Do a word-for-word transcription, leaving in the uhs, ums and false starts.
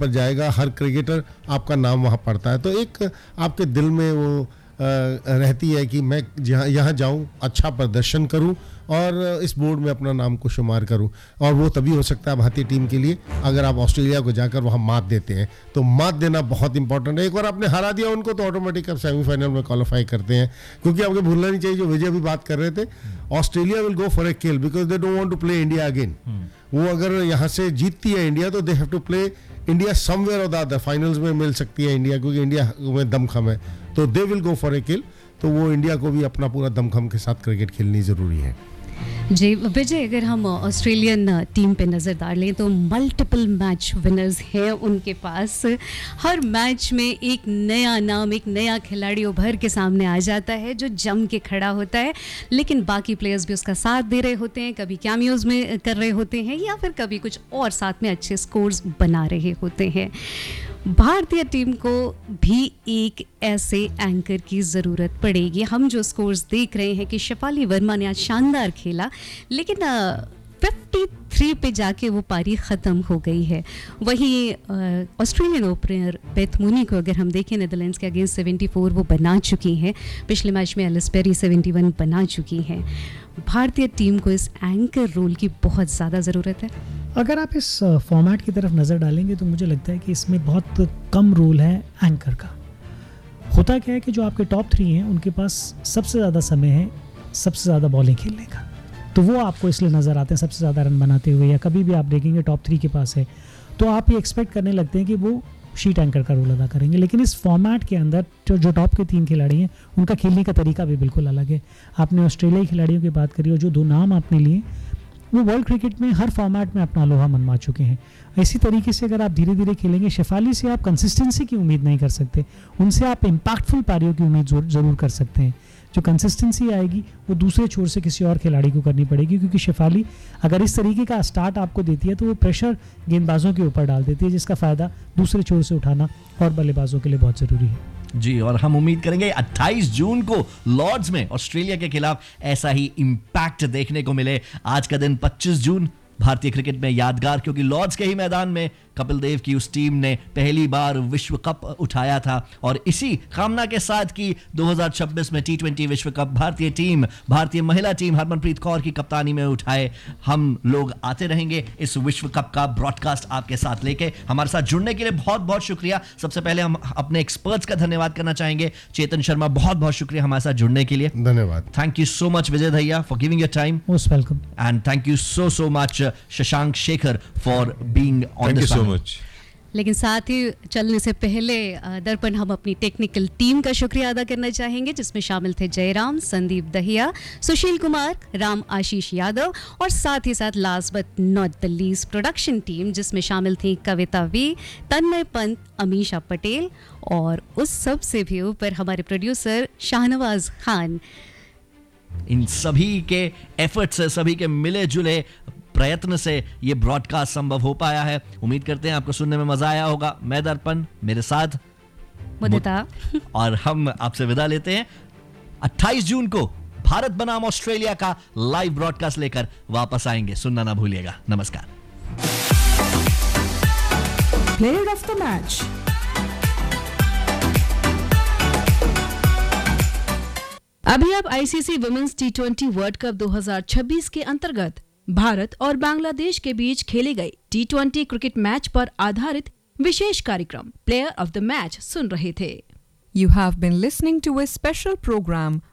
पर जाएगा, हर क्रिकेटर आपका नाम वहाँ पढ़ता है, तो एक आपके दिल में वो रहती है कि मैं जहाँ यहाँ जाऊँ, अच्छा प्रदर्शन करूँ और इस बोर्ड में अपना नाम को शुमार करूं। और वो तभी हो सकता है भारतीय टीम के लिए अगर आप ऑस्ट्रेलिया को जाकर वहां मात देते हैं। तो मात देना बहुत इंपॉर्टेंट है। एक बार आपने हरा दिया उनको तो ऑटोमेटिक आप सेमीफाइनल में क्वालिफाई करते हैं। क्योंकि आपको भूलना नहीं चाहिए, जो विजय भी बात कर रहे थे, Australia will go for a kill because they don't want to play India again. वो अगर यहाँ से जीतती है इंडिया तो they have to play India somewhere और द अदर। फाइनल्स में मिल सकती है इंडिया, क्योंकि इंडिया में दमखम है, तो they will go for a किल। तो वो इंडिया को भी अपना पूरा दमखम के साथ क्रिकेट खेलनी ज़रूरी है। जी विजय, अगर हम ऑस्ट्रेलियन टीम पे नज़र डाल लें तो मल्टीपल मैच विनर्स हैं उनके पास। हर मैच में एक नया नाम, एक नया खिलाड़ी उभर के सामने आ जाता है जो जम के खड़ा होता है, लेकिन बाकी प्लेयर्स भी उसका साथ दे रहे होते हैं, कभी कैमियोज में कर रहे होते हैं या फिर कभी कुछ और साथ में अच्छे स्कोर्स बना रहे होते हैं। भारतीय टीम को भी एक ऐसे एंकर की ज़रूरत पड़ेगी। हम जो स्कोर्स देख रहे हैं कि शेफाली वर्मा ने आज शानदार खेला, लेकिन तिरेपन पे जाके वो पारी ख़त्म हो गई है। वहीं ऑस्ट्रेलियन ओपनर बेथ मूनी को अगर हम देखें, नीदरलैंड्स के अगेंस्ट चौहत्तर वो बना चुकी हैं, पिछले मैच में एलिस पेरी इकहत्तर बना चुकी हैं। भारतीय टीम को इस एंकर रोल की बहुत ज़्यादा ज़रूरत है। अगर आप इस फॉर्मेट की तरफ नज़र डालेंगे तो मुझे लगता है कि इसमें बहुत कम रोल है एंकर का। होता क्या है कि जो आपके टॉप थ्री हैं उनके पास सबसे ज़्यादा समय है सबसे ज़्यादा बॉलिंग खेलने का, तो वो आपको इसलिए नज़र आते हैं सबसे ज़्यादा रन बनाते हुए। या कभी भी आप देखेंगे टॉप थ्री के पास है तो आप ये एक्सपेक्ट करने लगते हैं कि वो शीट एंकर का रोल अदा करेंगे। लेकिन इस फॉर्मेट के अंदर जो जो टॉप के तीन खिलाड़ी हैं उनका खेलने का तरीका भी बिल्कुल अलग है। आपने ऑस्ट्रेलियाई खिलाड़ियों की बात करी और जो दो नाम आपने लिए वो वर्ल्ड क्रिकेट में हर फॉर्मेट में अपना लोहा मनवा चुके हैं। इसी तरीके से अगर आप धीरे धीरे खेलेंगे, शेफाली से आप कंसिस्टेंसी की उम्मीद नहीं कर सकते, उनसे आप इम्पैक्टफुल पारियों की उम्मीद ज़रूर कर सकते हैं। जो कंसिस्टेंसी आएगी वो दूसरे छोर से किसी और खिलाड़ी को करनी पड़ेगी, क्योंकि शेफाली अगर इस तरीके का स्टार्ट आपको देती है तो वो प्रेशर गेंदबाजों के ऊपर डाल देती है, जिसका फ़ायदा दूसरे छोर से उठाना और बल्लेबाजों के लिए बहुत ज़रूरी है। जी, और हम उम्मीद करेंगे अट्ठाईस जून को लॉर्ड्स में ऑस्ट्रेलिया के खिलाफ ऐसा ही इंपैक्ट देखने को मिले। आज का दिन पच्चीस जून भारतीय क्रिकेट में यादगार, क्योंकि लॉर्ड्स के ही मैदान में कपिल देव की उस टीम ने पहली बार विश्व कप उठाया था। और इसी कामना के साथ कि दो हज़ार छब्बीस में टी ट्वेंटी विश्व कप भारतीय टीम, भारतीय महिला टीम हरमनप्रीत कौर की कप्तानी में उठाए, हम लोग आते रहेंगे इस विश्व कप का ब्रॉडकास्ट आपके साथ लेके। हमारे साथ जुड़ने के लिए बहुत बहुत शुक्रिया। सबसे पहले हम अपने एक्सपर्ट्स का धन्यवाद करना चाहेंगे। चेतन शर्मा, बहुत बहुत शुक्रिया हमारे साथ जुड़ने के लिए। धन्यवाद। थैंक यू सो मच विजय भैया for giving your time. Most welcome. And thank you so so much Shashank Shekhar for being on this. लेकिन साथ ही चलने से पहले दर्पण हम अपनी टेक्निकल टीम का शुक्रिया अदा करना चाहेंगे, जिसमें शामिल थे जयराम, संदीप दहिया, सुशील कुमार, राम आशीष यादव और साथ ही साथ last but not the least production team, जिसमें शामिल थी कविता वी, तन्मय पंत, अमीशा पटेल और उस सब से भी ऊपर हमारे प्रोड्यूसर शाहनवाज खान। इन सभी के एफर्ट से, सभी के मिले जुले प्रयत्न से ये ब्रॉडकास्ट संभव हो पाया है। उम्मीद करते हैं आपको सुनने में मजा आया होगा। मैं दर्पण, मेरे साथ मुदिता, और हम आपसे विदा लेते हैं। अट्ठाईस जून को भारत बनाम ऑस्ट्रेलिया का लाइव ब्रॉडकास्ट लेकर वापस आएंगे, सुनना ना भूलिएगा। नमस्कार। Player of the match. अभी आप ICC women's T twenty world cup दो हज़ार छब्बीस के अंतर्गत भारत और बांग्लादेश के बीच खेले गए टी ट्वेंटी क्रिकेट मैच पर आधारित विशेष कार्यक्रम प्लेयर ऑफ द मैच सुन रहे थे। You have been listening to a special program